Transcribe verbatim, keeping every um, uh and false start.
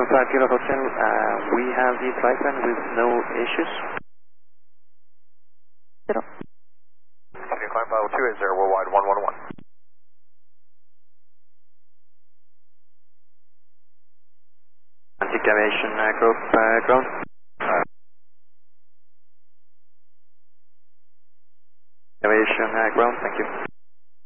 five Kilo Hotel, uh, we have the flight plan with no issues. Zero. Okay, climb level two eight zero, worldwide one one one. Atlantic Aviation uh, Group uh, ground. Uh, Aviation uh, ground, thank you.